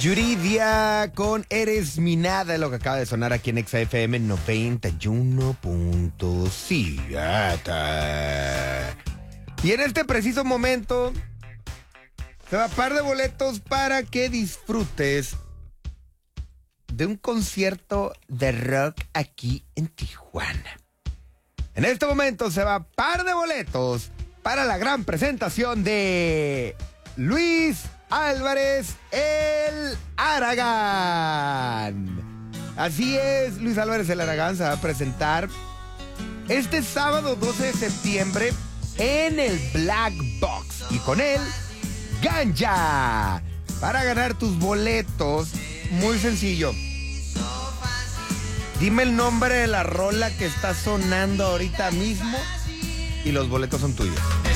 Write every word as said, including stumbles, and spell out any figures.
Yuridia con Eres mi nada, lo que acaba de sonar aquí en Exa F M noventa y uno punto siete. Y en este preciso momento se va a par de boletos para que disfrutes de un concierto de rock aquí en Tijuana. En este momento se va a par de boletos para la gran presentación de Luis Álvarez el Aragán. Así es, Luis Álvarez el Aragán se va a presentar este sábado doce de septiembre en el Black Box. Y con él, Ganja. Para ganar tus boletos, muy sencillo. Dime el nombre de la rola que está sonando ahorita mismo y los boletos son tuyos.